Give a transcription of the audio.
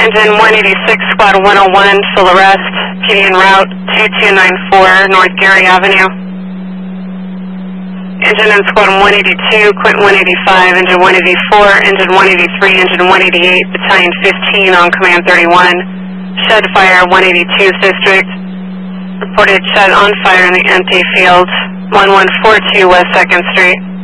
Engine 186, Squad 101, full arrest, PD en route 2294, North Gary Avenue. Engine in Squad 182, Quint 185, Engine 184, Engine 183, Engine 188, Battalion 15 on Command 31. Shed fire 182th District. Reported shed on fire in the empty field, 1142 West 2nd Street.